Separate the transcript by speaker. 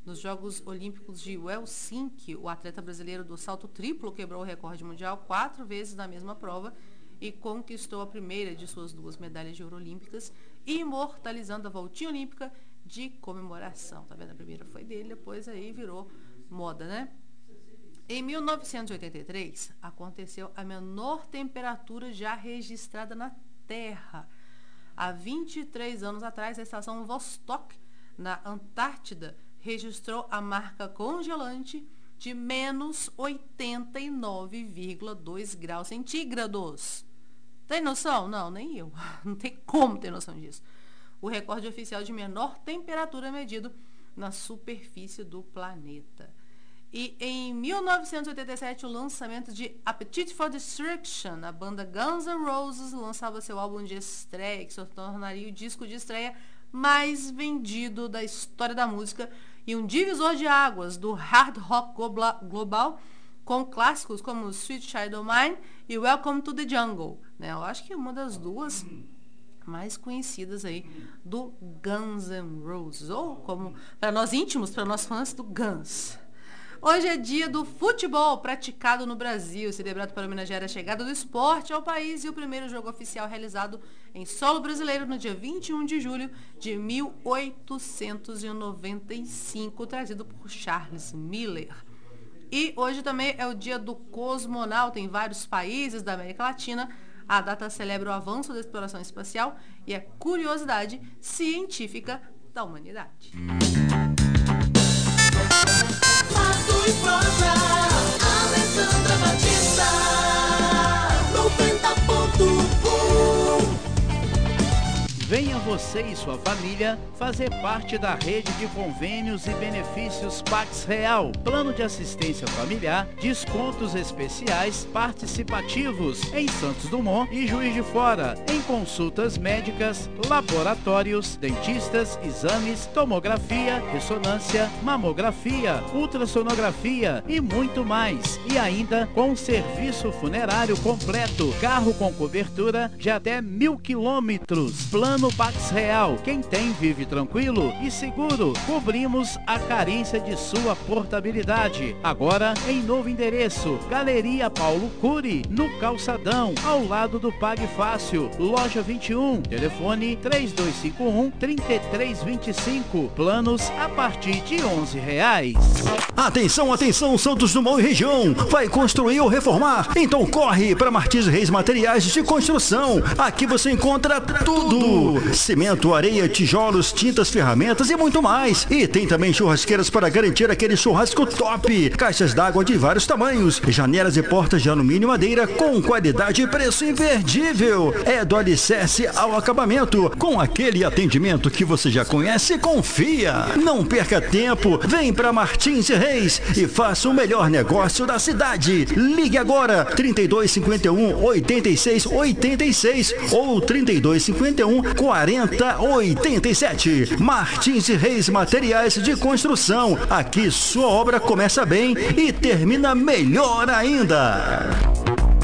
Speaker 1: Nos Jogos Olímpicos de Helsinki, o atleta brasileiro do salto triplo quebrou o recorde mundial 4 vezes na mesma prova e conquistou a primeira de suas 2 medalhas de ouro olímpicas, imortalizando a voltinha olímpica de comemoração. Tá vendo? A primeira foi dele, depois aí virou moda, né? Em 1983, aconteceu a menor temperatura já registrada na Terra. Há 23 anos atrás, a estação Vostok, na Antártida, registrou a marca congelante de menos 89,2 graus centígrados. Tem noção? Não, nem eu. Não tem como ter noção disso. O recorde oficial de menor temperatura medido na superfície do planeta. E em 1987, o lançamento de Appetite for Destruction, a banda Guns N' Roses lançava seu álbum de estreia, que se tornaria o disco de estreia mais vendido da história da música e um divisor de águas do hard rock global, com clássicos como Sweet Child O' Mine e Welcome to the Jungle. Né? Eu acho que é uma das duas mais conhecidas aí do Guns N' Roses, ou como para nós íntimos, para nós fãs do Guns. Hoje é dia do futebol praticado no Brasil, celebrado para homenagear a chegada do esporte ao país e o primeiro jogo oficial realizado em solo brasileiro no dia 21 de julho de 1895, trazido por Charles Miller. E hoje também é o dia do cosmonauta em vários países da América Latina. A data celebra o avanço da exploração espacial e a curiosidade científica da humanidade.
Speaker 2: Alessandra Batista, 90.1.
Speaker 3: Venha você e sua família fazer parte da rede de convênios e benefícios Pax Real. Plano de assistência familiar, descontos especiais participativos em Santos Dumont e Juiz de Fora, em consultas médicas, laboratórios, dentistas, exames, tomografia, ressonância, mamografia, ultrassonografia e muito mais. E ainda com serviço funerário completo, carro com cobertura de até 1.000 quilômetros. Plano Pax Real. Quem tem vive tranquilo e seguro. Cobrimos a carência de sua portabilidade. Agora em novo endereço, Galeria Paulo Cury, no Calçadão, ao lado do Pague Fácil, loja 21, telefone 3251-3325, planos a partir de R$11.
Speaker 4: Atenção, atenção, Santos Dumont e região, vai construir ou reformar? Então corre para Martins Reis Materiais de Construção. Aqui você encontra tudo: cimento, areia, tijolos, tintas, ferramentas e muito mais. E tem também churrasqueiras para garantir aquele churrasco top, caixas d'água de vários tamanhos, janelas e portas de alumínio e madeira com qualidade e preço imperdível. É do alicerce ao acabamento, com aquele atendimento que você já conhece e confia. Não perca tempo, vem para Martins Reis e faça o melhor negócio da cidade. Ligue agora 3251-8686 ou 3251-4087. Martins Reis Materiais de Construção. Aqui sua obra começa bem e termina melhor ainda.